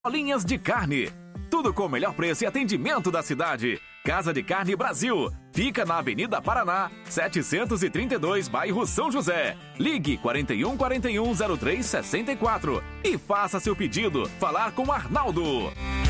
Linhas de carne. Tudo com o melhor preço e atendimento da cidade. Casa de Carne Brasil. Fica na Avenida Paraná, 732, bairro São José. Ligue 41 41 03 64 e faça seu pedido. Falar com Arnaldo.